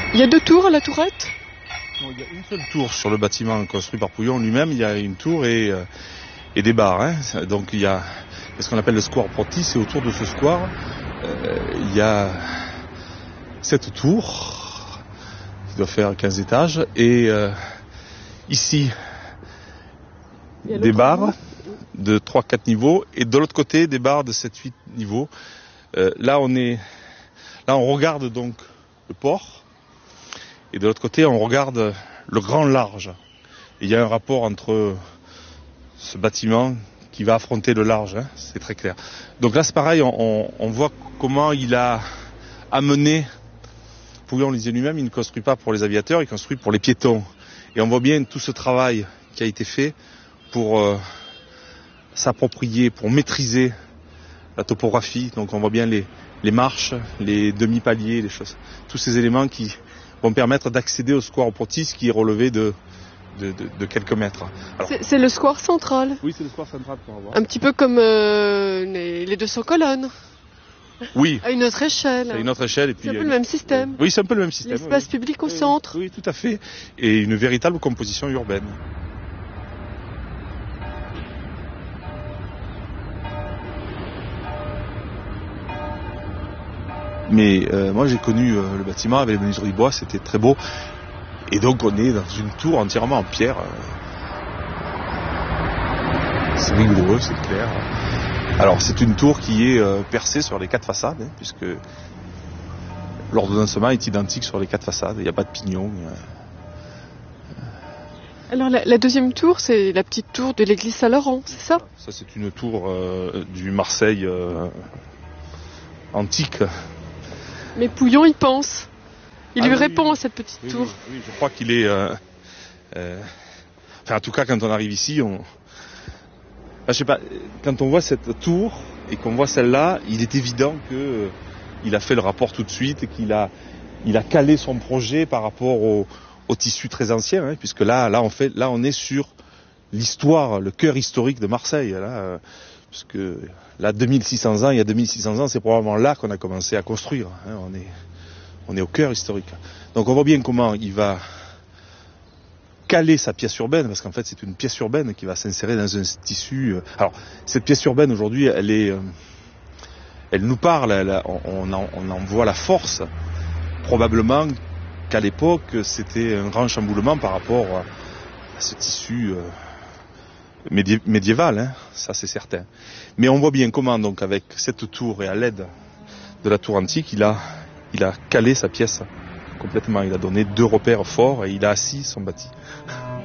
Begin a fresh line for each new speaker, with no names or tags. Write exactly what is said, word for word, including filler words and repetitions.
Il y a deux tours à la tourette?
Non, il y a une seule tour sur le bâtiment construit par Pouillon lui-même. Il y a une tour et, euh, et des bars. Hein. Donc il y a ce qu'on appelle le square Protis, et autour de ce square, euh, il y a cette tour qui doit faire quinze étages. Et euh, ici, des bars de trois quatre niveaux, et de l'autre côté, des bars de sept huit niveaux. Euh, là, on est, là, on regarde donc le port. Et de l'autre côté, on regarde le grand large. Et il y a un rapport entre ce bâtiment qui va affronter le large, hein, c'est très clair. Donc là, c'est pareil, on, on voit comment il a amené, Pouillon le disait lui-même, il ne construit pas pour les aviateurs, il construit pour les piétons. Et on voit bien tout ce travail qui a été fait pour euh, s'approprier, pour maîtriser la topographie. Donc on voit bien les, les marches, les demi-paliers, les choses, tous ces éléments qui vont permettre d'accéder au square Protis qui est relevé de, de, de, de quelques mètres.
Alors, c'est, c'est le square central.
Oui, c'est le square central qu'on va voir.
Un petit peu comme euh, les, les deux cents colonnes.
Oui.
À une autre échelle.
À une autre échelle. Et puis,
c'est un peu le même système.
Oui, c'est un peu le même système.
L'espace
oui.
public au
oui,
centre.
Oui, tout à fait. Et une véritable composition urbaine. Mais euh, moi j'ai connu euh, le bâtiment avec les menuiseries bois, c'était très beau. Et donc on est dans une tour entièrement en pierre. C'est rigoureux, c'est clair. Alors c'est une tour qui est euh, percée sur les quatre façades, hein, puisque l'ordonnancement est identique sur les quatre façades, il n'y a pas de pignon. A...
Alors la, la deuxième tour, c'est la petite tour de l'église Saint-Laurent, c'est ça?
Ça c'est une tour euh, du Marseille euh, antique.
Mais Pouillon y pense. Il
ah,
lui
oui,
répond
oui.
à cette petite
oui,
tour.
Oui, oui, je crois qu'il est... Euh, euh, enfin, en tout cas, quand on arrive ici, on... Enfin, je sais pas, quand on voit cette tour et qu'on voit celle-là, il est évident que euh, il a fait le rapport tout de suite et qu'il a, il a calé son projet par rapport au, au tissu très ancien, hein, puisque là, là, on fait, là, on est sur l'histoire, le cœur historique de Marseille. Là, euh, parce que là, deux mille six cents ans, il y a deux mille six cents ans, c'est probablement là qu'on a commencé à construire. Hein, on est, on est au cœur historique. Donc on voit bien comment il va caler sa pièce urbaine, parce qu'en fait c'est une pièce urbaine qui va s'insérer dans un tissu. Alors cette pièce urbaine aujourd'hui, elle est, elle nous parle, elle, on, en, on en voit la force. Probablement qu'à l'époque c'était un grand chamboulement par rapport à ce tissu médi- médiéval, hein, ça c'est certain. Mais on voit bien comment donc avec cette tour et à l'aide de la tour antique, il a, il a calé sa pièce complètement. Il a donné deux repères forts et il a assis son bâti.